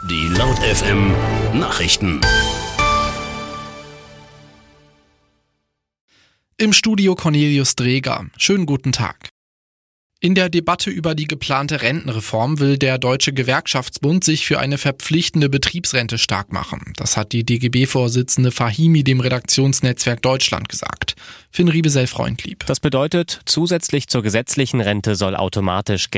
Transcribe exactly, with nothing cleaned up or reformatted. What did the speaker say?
Die Laut F M Nachrichten. Im Studio Cornelius Dreger. Schönen guten Tag. In der Debatte über die geplante Rentenreform will der Deutsche Gewerkschaftsbund sich für eine verpflichtende Betriebsrente stark machen. Das hat die D G B-Vorsitzende Fahimi dem Redaktionsnetzwerk Deutschland gesagt. Finn Riebesell-Freundlieb. Das bedeutet, zusätzlich zur gesetzlichen Rente soll automatisch